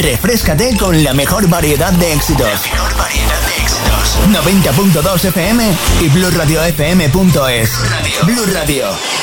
Refréscate con la mejor variedad de éxitos. 90.2 FM y BlueRadioFM.es. Blue Radio,